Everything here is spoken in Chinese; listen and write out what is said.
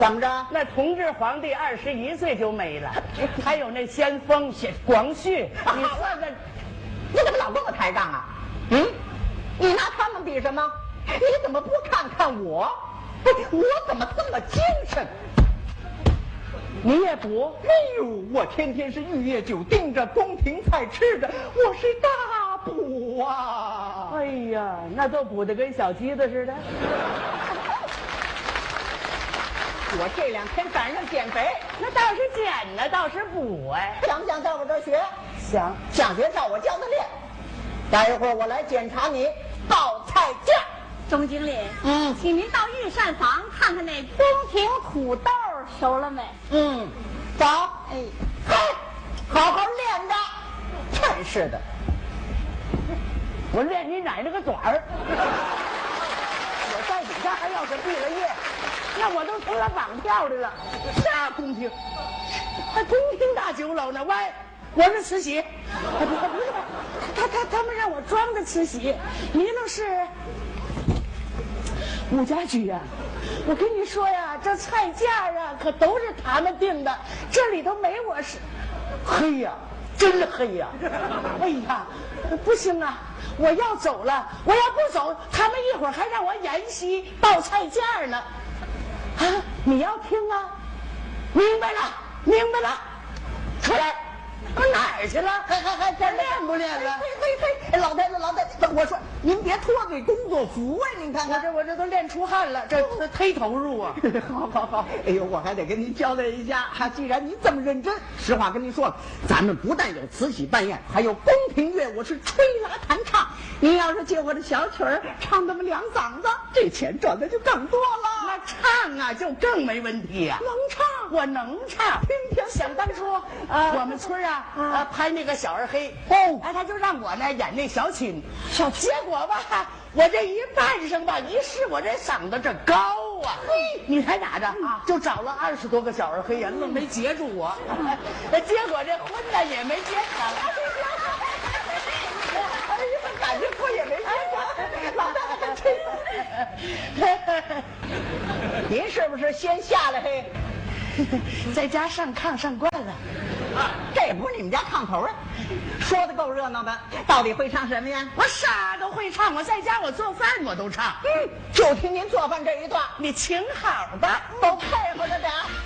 怎么着？ 那同治皇帝21岁就没了，还有那先锋广旭，你算算， 你怎么老跟我抬杠啊？你拿他们比什么？你怎么不看看我？我怎么这么精神？ 你也补？ 哎呦，我天天是玉液酒盯着，宫廷菜吃着，我是大补啊！ 哎呀，那都补得跟小鸡子似的。 我这2天赶上减肥， 那倒是减呢，倒是补哎。 想不想在我这儿学？ 想学照我教的练。待一会儿我来检查你报菜价。 钟经理，请您到御膳房看看那宫廷土豆熟了没？ 走。好好练着。真是的， 我练你奶奶个爪儿！我在底下还要是毕了业，那我都成了绑票的了。啥宫廷？还宫廷大酒楼呢？喂，我是慈禧。不是，他们让我装的慈禧，你那是武家驹呀。我跟你说呀，这菜价啊，可都是他们定的，这里头没我是。黑呀，真黑呀！哎呀，不行啊！我要走了，我要不走，他们一会儿还让我演戏报菜价呢。啊，你要听啊？明白了，明白了，出来。哪儿去了？还练不练了？ 嘿，老太太，我说您别脱嘴工作服啊！您看看， 我这都练出汗了，这忒投入啊！ 好，哎呦，我还得跟您交代一下，既然您这么认真，实话跟您说了，咱们不但有慈禧扮演，还有宫廷乐，我是吹拉弹唱。您要是借我的小曲儿唱那么2嗓子，这钱赚的就更多了。 那唱啊，就更没问题呀。 能唱， 我能唱。想当初，我们村拍那个小二黑，他就让我呢演那小青，结果吧，我这一扮上吧，一试我这嗓子这高啊，你猜咋着？就找了20多个小二黑呀，愣没截住我，结果这婚呢也没结成。 感觉婚也没结成，老大真。您是不是先下来嘿？ 在家上炕上惯了， 这不是你们家炕头啊？说的够热闹的，到底会唱什么呀？ 我啥都会唱，我在家我做饭我都唱。 就听您做饭这一段， 你请好吧， 都配合着点。